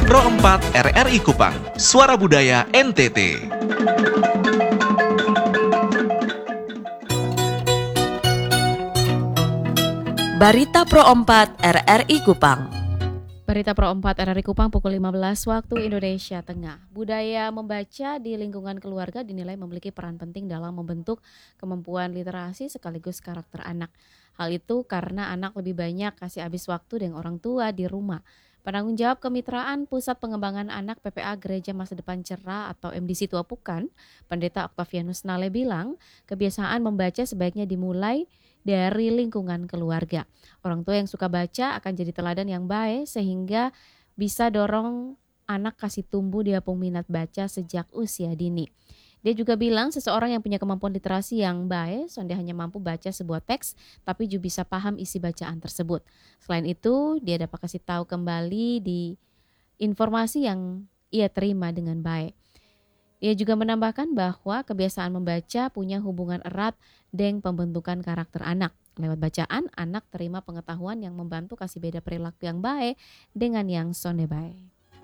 Pro 4 RRI Kupang, Suara Budaya NTT. Berita Pro 4 RRI Kupang. Berita Pro 4 RRI Kupang pukul 15 waktu Indonesia Tengah. Budaya membaca di lingkungan keluarga dinilai memiliki peran penting dalam membentuk kemampuan literasi sekaligus karakter anak. Hal itu karena anak lebih banyak kasih habis waktu dengan orang tua di rumah. Penanggung jawab Kemitraan Pusat Pengembangan Anak PPA Gereja Masa Depan Cerah atau MDC Tuapukan, Pendeta Octavianus Nale bilang, kebiasaan membaca sebaiknya dimulai dari lingkungan keluarga. Orang tua yang suka baca akan jadi teladan yang baik sehingga bisa dorong anak kasih tumbuh dia pun minat baca sejak usia dini. Dia juga bilang seseorang yang punya kemampuan literasi yang baik, dia hanya mampu baca sebuah teks tapi juga bisa paham isi bacaan tersebut. Selain itu, dia dapat kasih tahu kembali di informasi yang ia terima dengan baik. Ia juga menambahkan bahwa kebiasaan membaca punya hubungan erat dengan pembentukan karakter anak. Lewat bacaan, anak terima pengetahuan yang membantu kasih beda perilaku yang baik dengan yang sonde baik.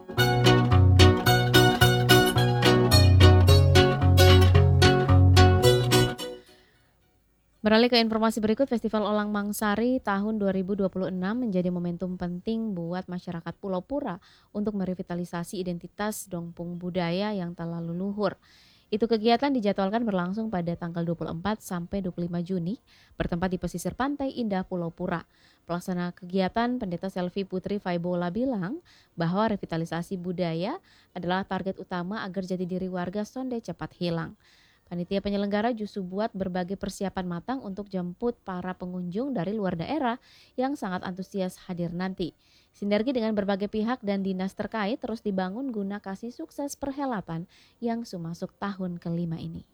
Beralih ke informasi berikut, Festival Olang Mangsari tahun 2026 menjadi momentum penting buat masyarakat Pulau Pura untuk merevitalisasi identitas dongpung budaya yang telah leluhur. Itu kegiatan dijadwalkan berlangsung pada tanggal 24 sampai 25 Juni, bertempat di pesisir pantai Indah Pulau Pura. Pelaksana kegiatan Pendeta Selvi Putri Faibola bilang bahwa revitalisasi budaya adalah target utama agar jati diri warga sonde cepat hilang. Panitia penyelenggara justru buat berbagai persiapan matang untuk jemput para pengunjung dari luar daerah yang sangat antusias hadir nanti. Sinergi dengan berbagai pihak dan dinas terkait terus dibangun guna kasih sukses perhelatan yang masuk tahun kelima ini.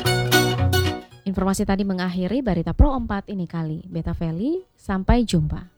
Informasi tadi mengakhiri Berita Pro 4 ini kali. Beta Feli, sampai jumpa.